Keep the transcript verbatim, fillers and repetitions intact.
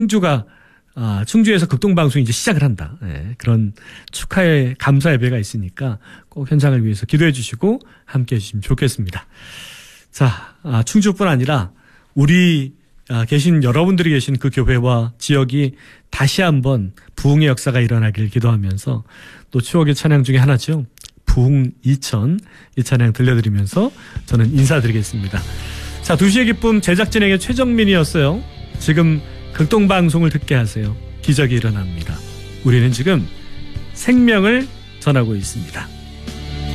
충주가 아, 충주에서 극동방송이 이제 시작을 한다. 예, 그런 축하의 감사 예배가 있으니까 꼭 현장을 위해서 기도해 주시고 함께 해 주시면 좋겠습니다. 자, 아, 충주뿐 아니라 우리 아, 계신 여러분들이 계신 그 교회와 지역이 다시 한번 부흥의 역사가 일어나길 기도하면서 또 추억의 찬양 중에 하나죠. 부흥 이천 이 찬양 들려드리면서 저는 인사드리겠습니다. 자, 두 시의 기쁨 제작진에게 최정민이었어요. 지금 극동방송을 듣게 하세요. 기적이 일어납니다. 우리는 지금 생명을 전하고 있습니다.